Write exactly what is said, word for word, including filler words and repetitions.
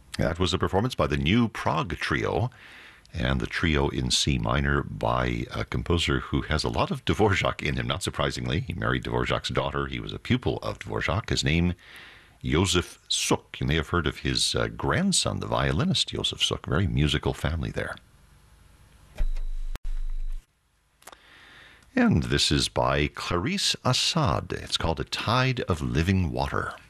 That was a performance by the New Prague Trio, and the trio in C minor by a composer who has a lot of Dvorak in him, not surprisingly. He married Dvorak's daughter. He was a pupil of Dvorak. His name, Josef Suk. You may have heard of his uh, grandson, the violinist Josef Suk. Very musical family there. And this is by Clarice Assad. It's called A Tide of Living Water.